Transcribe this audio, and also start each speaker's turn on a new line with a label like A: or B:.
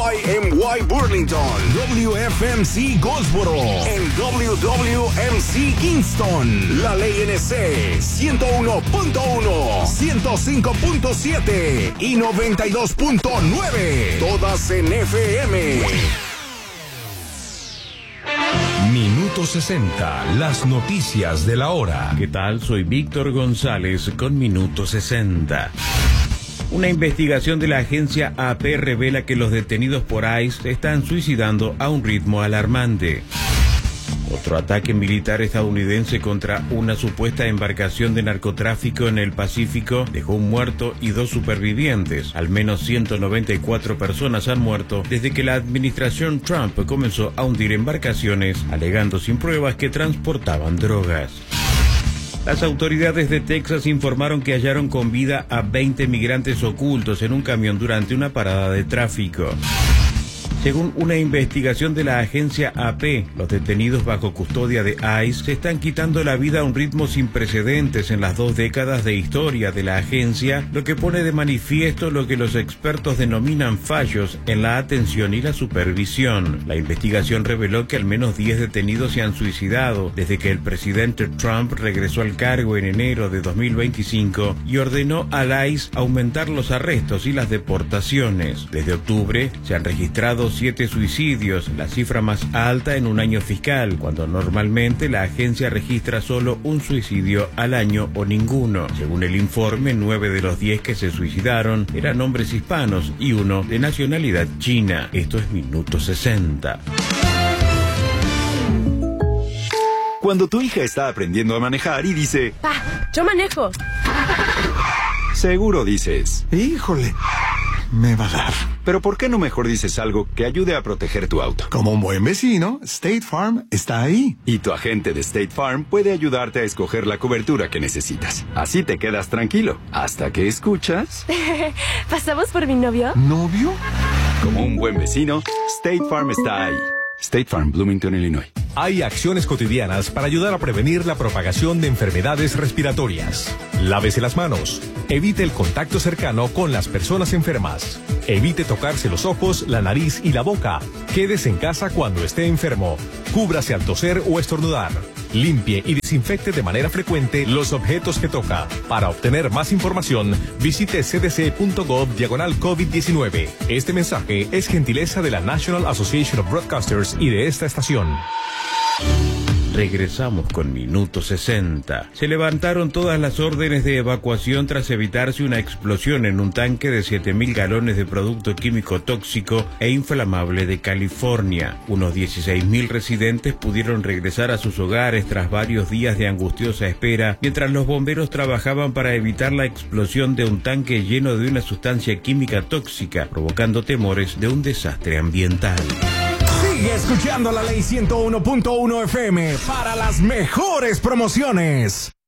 A: WYMY Burlington, WFMC Goldsboro, en WWMC Kingston, La Ley NC 101.1, 105.7 y 92.9, todas en FM.
B: Minuto 60, las noticias de la hora.
C: ¿Qué tal? Soy Víctor González con Minuto 60. Una investigación de la agencia AP revela que los detenidos por ICE se están suicidando a un ritmo alarmante. Otro ataque militar estadounidense contra una supuesta embarcación de narcotráfico en el Pacífico dejó un muerto y 2 supervivientes. Al menos 194 personas han muerto desde que la administración Trump comenzó a hundir embarcaciones, alegando sin pruebas que transportaban drogas. Las autoridades de Texas informaron que hallaron con vida a 20 migrantes ocultos en un camión durante una parada de tráfico. Según una investigación de la agencia AP, los detenidos bajo custodia de ICE se están quitando la vida a un ritmo sin precedentes en las 2 décadas de historia de la agencia, lo que pone de manifiesto lo que los expertos denominan fallos en la atención y la supervisión. La investigación reveló que al menos 10 detenidos se han suicidado desde que el presidente Trump regresó al cargo en enero de 2025 y ordenó al ICE aumentar los arrestos y las deportaciones. Desde octubre se han registrado 7 suicidios, la cifra más alta en un año fiscal, cuando normalmente la agencia registra solo un suicidio al año o ninguno. Según el informe, 9 de los 10 que se suicidaron eran hombres hispanos y 1 de nacionalidad china. Esto es Minuto 60.
D: Cuando tu hija está aprendiendo a manejar y dice:
E: ¡Pa! ¡Yo manejo!
D: Seguro dices:
F: ¡Híjole! Me va a dar.
D: Pero ¿por qué no mejor dices algo que ayude a proteger tu auto?
F: Como un buen vecino, State Farm está ahí.
D: Y tu agente de State Farm puede ayudarte a escoger la cobertura que necesitas. Así te quedas tranquilo, hasta que escuchas...
E: ¿Pasamos por mi novio?
F: ¿Novio?
D: Como un buen vecino, State Farm está ahí. State Farm, Bloomington, Illinois.
B: Hay acciones cotidianas para ayudar a prevenir la propagación de enfermedades respiratorias. Lávese las manos. Evite el contacto cercano con las personas enfermas. Evite tocarse los ojos, la nariz y la boca. Quédese en casa cuando esté enfermo. Cúbrase al toser o estornudar. Limpie y desinfecte de manera frecuente los objetos que toca. Para obtener más información, visite cdc.gov/COVID-19. Este mensaje es gentileza de la National Association of Broadcasters y de esta estación.
C: Regresamos con Minuto 60. Se levantaron todas las órdenes de evacuación tras evitarse una explosión en un tanque de 7.000 galones de producto químico tóxico e inflamable de California. Unos 16.000 residentes pudieron regresar a sus hogares tras varios días de angustiosa espera, mientras los bomberos trabajaban para evitar la explosión de un tanque lleno de una sustancia química tóxica, provocando temores de un desastre ambiental.
A: Sigue escuchando La Ley 101.1 FM para las mejores promociones.